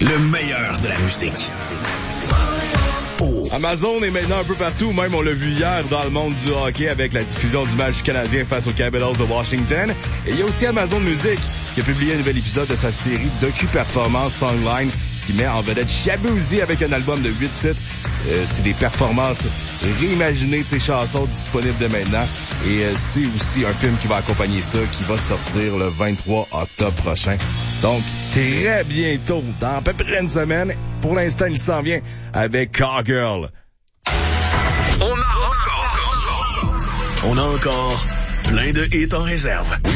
Le meilleur de la musique. Oh. Amazon est maintenant un peu partout, même on l'a vu hier dans le monde du hockey avec la diffusion du match canadien face aux Capitals de Washington. Et il y a aussi Amazon Music qui a publié un nouvel épisode de sa série docu-performance Songline qui met en vedette Shaboozey avec un album de 8 titres. C'est des performances réimaginées de ses chansons disponibles dès maintenant. Et c'est aussi un film qui va accompagner ça, qui va sortir le 23 octobre prochain. Donc, très bientôt, dans à peu près une semaine. Pour l'instant, il s'en vient avec Cowgirl. On a encore plein de hits en réserve.